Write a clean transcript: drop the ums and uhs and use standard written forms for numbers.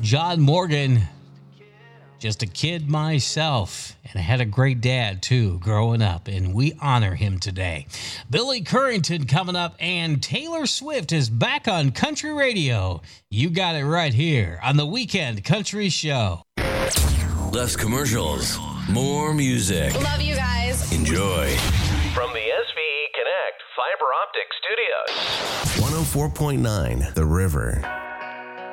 John Morgan, just a kid myself, and I had a great dad too growing up, and we honor him today. Billy Currington coming up, and Taylor Swift is back on country radio. You got it right here on the Weekend Country Show. Less commercials, more music. Love you guys. Enjoy. From the SVE Connect Fiber Optic Studios. 104.9 The River.